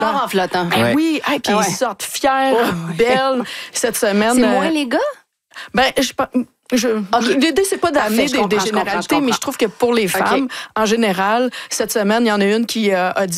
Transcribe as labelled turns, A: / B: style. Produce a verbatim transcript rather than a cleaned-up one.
A: Part en flottant.
B: Ben
C: Ouais.
B: oui, hey, puis
A: Ah ouais.
B: ils sortent fiers, belles cette semaine.
A: C'est
B: euh,
A: moins les gars?
B: Ben, je, je, l'idée, c'est pas d'amener
A: Parfait, je
B: des, des
A: comprends, je comprends,
B: généralités,
A: je
B: mais
A: comprends.
B: je trouve que pour les femmes, en général, cette semaine, il y en a une qui euh, a dit